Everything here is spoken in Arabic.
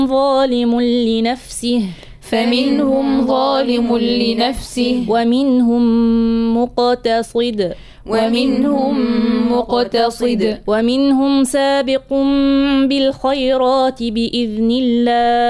ظالم لنفسه فمنهم ظالم لنفسه ومنهم مقتصد ومنهم سابق بالخيرات بإذن الله